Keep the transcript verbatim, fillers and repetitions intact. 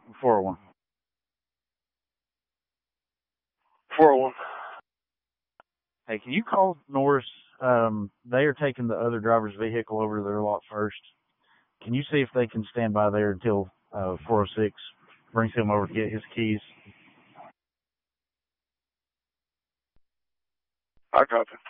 four oh one. four oh one. Hey, can you call Norris? Um, they are taking the other driver's vehicle over to their lot first. Can you see if they can stand by there until uh, four oh six brings him over to get his keys? I copy.